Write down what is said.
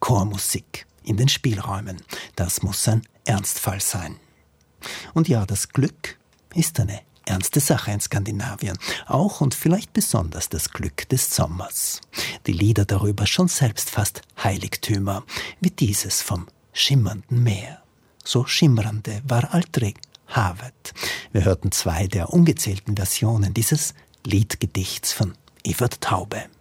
Chormusik in den Spielräumen. Das muss ein Ernstfall sein. Und ja, das Glück ist eine ernste Sache in Skandinavien. Auch und vielleicht besonders das Glück des Sommers. Die Lieder darüber schon selbst fast Heiligtümer, wie dieses vom schimmernden Meer. So schimmerande war aldrig havet. Wir hörten 2 der ungezählten Versionen dieses Liedgedichts von Evert Taube.